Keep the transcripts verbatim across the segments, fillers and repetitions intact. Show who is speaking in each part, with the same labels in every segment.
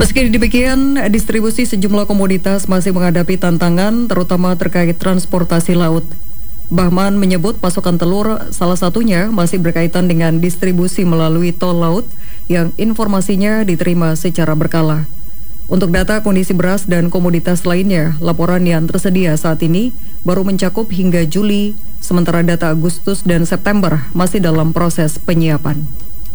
Speaker 1: Meski demikian, distribusi sejumlah komoditas masih menghadapi tantangan, terutama terkait transportasi laut. Bahman menyebut pasokan telur salah satunya masih berkaitan dengan distribusi melalui tol laut yang informasinya diterima secara berkala. Untuk data kondisi beras dan komoditas lainnya, laporan yang tersedia saat ini baru mencakup hingga Juli, sementara data Agustus dan September masih dalam proses penyiapan.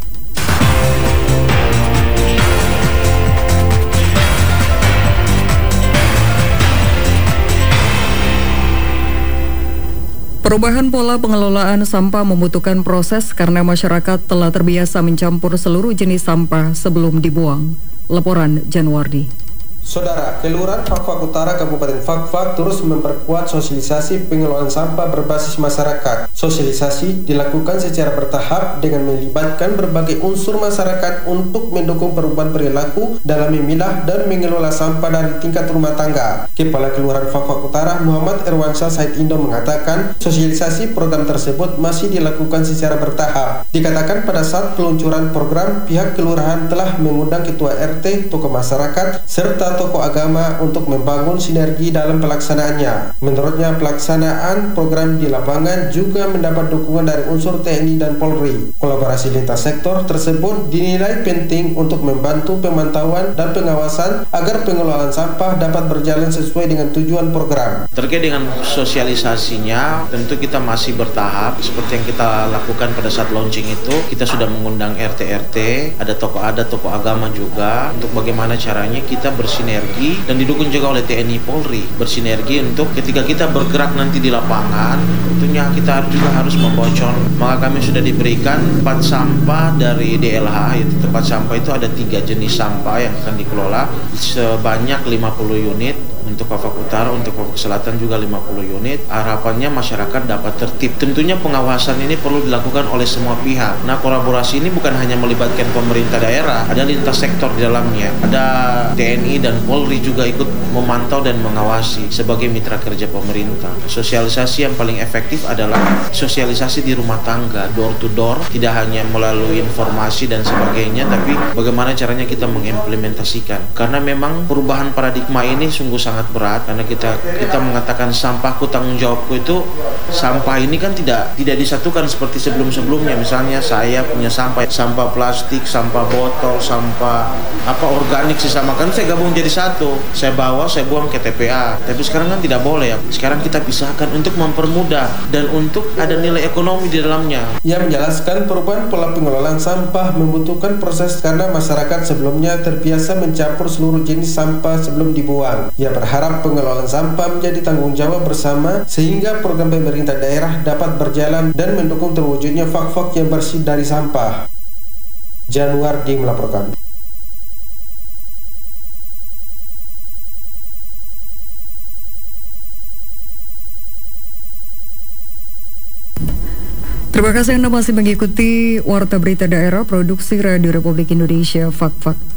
Speaker 1: Perubahan pola pengelolaan sampah membutuhkan proses karena masyarakat telah terbiasa mencampur seluruh jenis sampah sebelum dibuang. Laporan Januardi.
Speaker 2: Saudara, Kelurahan Fak-Fak Utara Kabupaten Fak-Fak terus memperkuat sosialisasi pengelolaan sampah berbasis masyarakat. Sosialisasi dilakukan secara bertahap dengan melibatkan berbagai unsur masyarakat untuk mendukung perubahan perilaku dalam memilah dan mengelola sampah dari tingkat rumah tangga. Kepala Kelurahan Fak-Fak Utara Muhammad Irwansyah Said Indo mengatakan sosialisasi program tersebut masih dilakukan secara bertahap. Dikatakan pada saat peluncuran program, pihak kelurahan telah mengundang ketua R T, tokoh masyarakat, serta tokoh agama untuk membangun sinergi dalam pelaksanaannya. Menurutnya, pelaksanaan program di lapangan juga mendapat dukungan dari unsur T N I dan Polri. Kolaborasi lintas sektor tersebut dinilai penting untuk membantu pemantauan dan pengawasan agar pengelolaan sampah dapat berjalan sesuai dengan tujuan program.
Speaker 3: Terkait dengan sosialisasinya, tentu kita masih bertahap. Seperti yang kita lakukan pada saat launching itu, kita sudah mengundang R T R T, ada tokoh adat, tokoh agama juga, untuk bagaimana caranya kita bersinergi dan didukung juga oleh T N I Polri, bersinergi untuk ketika kita bergerak nanti di lapangan, tentunya kita juga harus membocor. Maka kami sudah diberikan tempat sampah dari D L H, yaitu tempat sampah itu ada tiga jenis sampah yang akan dikelola sebanyak lima puluh unit. Untuk Fak-Fak Utara, untuk Fak-Fak Selatan juga lima puluh unit. Harapannya masyarakat dapat tertib. Tentunya pengawasan ini perlu dilakukan oleh semua pihak. Nah, kolaborasi ini bukan hanya melibatkan pemerintah daerah, ada lintas sektor di dalamnya. Ada T N I dan Polri juga ikut memantau dan mengawasi sebagai mitra kerja pemerintah. Sosialisasi yang paling efektif adalah sosialisasi di rumah tangga, door to door, tidak hanya melalui informasi dan sebagainya, tapi bagaimana caranya kita mengimplementasikan. Karena memang perubahan paradigma ini sungguh sangat sangat berat, karena kita kita mengatakan sampahku tanggung jawabku, itu sampah ini kan tidak tidak disatukan seperti sebelum-sebelumnya. Misalnya saya punya sampah sampah plastik, sampah botol, sampah apa organik disamakan, saya gabung jadi satu, saya bawa, saya buang ke T P A. Tapi sekarang kan tidak boleh ya. Sekarang kita pisahkan untuk mempermudah dan untuk ada nilai ekonomi di dalamnya.
Speaker 2: Ia menjelaskan perubahan pola pengelolaan sampah membutuhkan proses karena masyarakat sebelumnya terbiasa mencampur seluruh jenis sampah sebelum dibuang. Ia berharap pengelolaan sampah menjadi tanggung jawab bersama sehingga program pemerintah daerah dapat berjalan dan mendukung terwujudnya Fak-Fak yang bersih dari sampah. Januardi melaporkan.
Speaker 1: Terima kasih Anda masih mengikuti Warta Berita Daerah Produksi Radio Republik Indonesia Fak-Fak.